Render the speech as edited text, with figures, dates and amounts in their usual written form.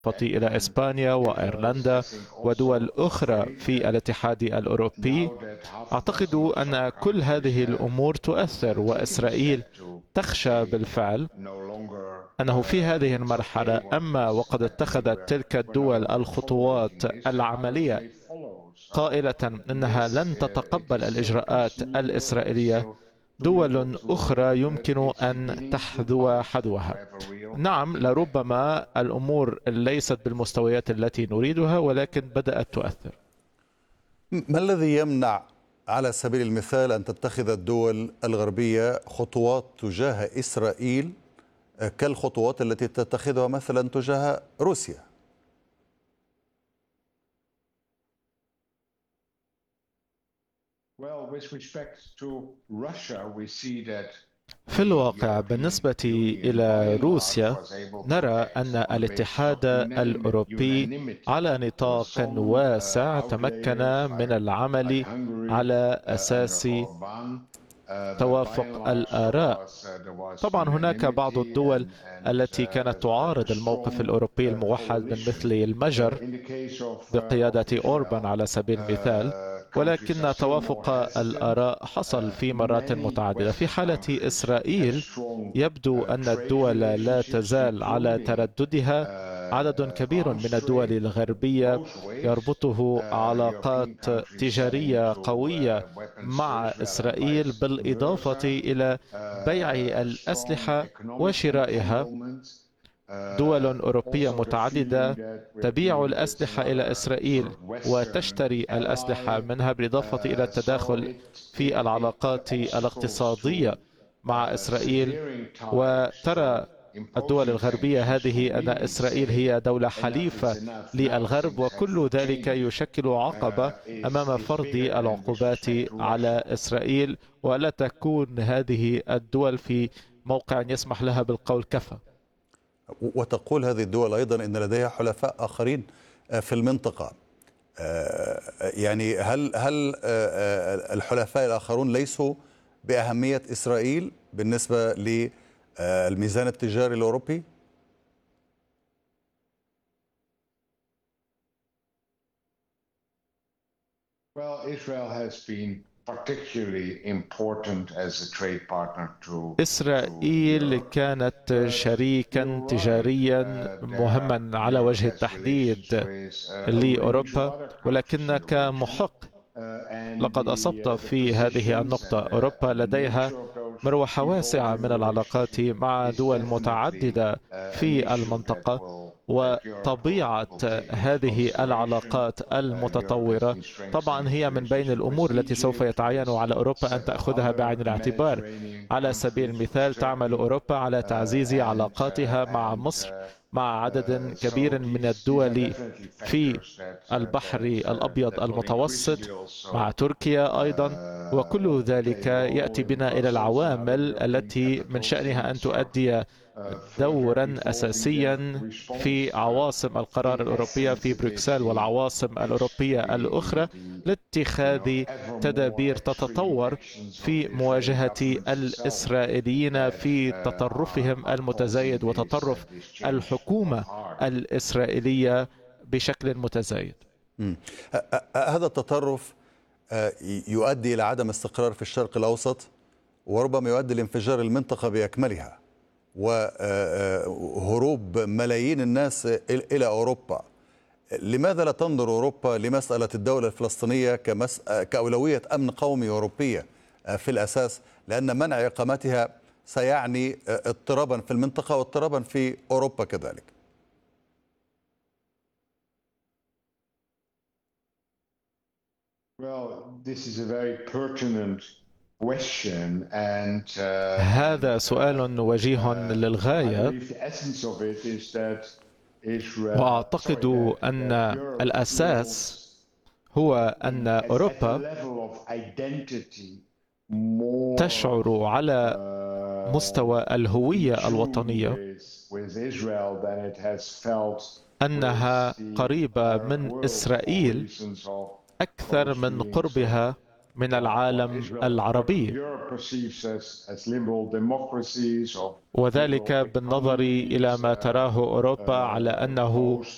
إلى إسبانيا وأيرلندا ودول أخرى في الاتحاد الأوروبي. أعتقد أن كل هذه الأمور تؤثر، وإسرائيل تخشى بالفعل أنه في هذه المرحلة أما وقد اتخذت تلك الدول الخطوات العملية قائلة أنها لن تتقبل الإجراءات الإسرائيلية، دول أخرى يمكن أن تحذو حذوها. نعم، لربما الأمور ليست بالمستويات التي نريدها، ولكن بدأت تؤثر. ما الذي يمنع على سبيل المثال أن تتخذ الدول الغربية خطوات تجاه إسرائيل كالخطوات التي تتخذها مثلا تجاه روسيا؟ في الواقع بالنسبة إلى روسيا نرى أن الاتحاد الأوروبي على نطاق واسع تمكن من العمل على أساس توافق الآراء. طبعا هناك بعض الدول التي كانت تعارض الموقف الأوروبي الموحد من مثل المجر بقيادة أوربان على سبيل المثال، ولكن توافق الآراء حصل في مرات متعددة. في حالة إسرائيل يبدو أن الدول لا تزال على ترددها. عدد كبير من الدول الغربية يربطه علاقات تجارية قوية مع إسرائيل، بالإضافة إلى بيع الأسلحة وشرائها. دول أوروبية متعددة تبيع الأسلحة إلى إسرائيل وتشتري الأسلحة منها، بالإضافة إلى التداخل في العلاقات الاقتصادية مع إسرائيل. وترى الدول الغربية هذه أن إسرائيل هي دولة حليفة للغرب، وكل ذلك يشكل عقبة أمام فرض العقوبات على إسرائيل، ولا تكون هذه الدول في موقع يسمح لها بالقول كفى. وتقول هذه الدول أيضا أن لديها حلفاء آخرين في المنطقة. يعني هل الحلفاء الآخرون ليسوا بأهمية إسرائيل بالنسبة للميزان التجاري الأوروبي؟ إسرائيل كانت شريكا تجاريا مهما على وجه التحديد لأوروبا، ولكنك محق، لقد أصبت في هذه النقطة. أوروبا لديها مروحة واسعة من العلاقات مع دول متعددة في المنطقة، وطبيعة هذه العلاقات المتطورة طبعا هي من بين الأمور التي سوف يتعين على أوروبا أن تأخذها بعين الاعتبار. على سبيل المثال تعمل أوروبا على تعزيز علاقاتها مع مصر، مع عدد كبير من الدول في البحر الأبيض المتوسط، مع تركيا أيضا. وكل ذلك يأتي بنا إلى العوامل التي من شأنها أن تؤدي دورا أساسيا في عواصم القرار الأوروبية في بروكسل والعواصم الأوروبية الأخرى لاتخاذ تدابير تتطور في مواجهة الإسرائيليين في تطرفهم المتزايد وتطرف الحكومة الإسرائيلية بشكل متزايد. هذا التطرف يؤدي إلى عدم استقرار في الشرق الأوسط، وربما يؤدي لانفجار المنطقة بأكملها وهروب ملايين الناس إلى أوروبا. لماذا لا تنظر أوروبا لمسألة الدولة الفلسطينية كأولوية أمن قومي أوروبية في الأساس، لأن منع إقامتها سيعني اضطرابا في المنطقة واضطرابا في أوروبا كذلك؟ هذا سؤال وجيه للغاية، وأعتقد أن الأساس هو أن أوروبا تشعر على مستوى الهوية الوطنية أنها قريبة من إسرائيل أكثر من قربها من العالم العربي، وذلك بالنظر إلى ما تراه أوروبا على أنه